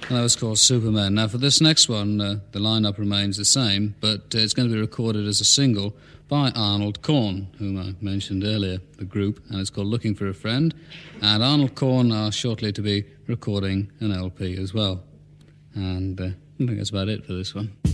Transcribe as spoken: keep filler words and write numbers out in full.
And that was called Superman. Now, for this next one, uh, the lineup remains the same, but uh, it's going to be recorded as a single by Arnold Corn, whom I mentioned earlier, the group, and it's called Looking for a Friend. And Arnold Corn are shortly to be recording an L P as well. And uh, I think that's about it for this one.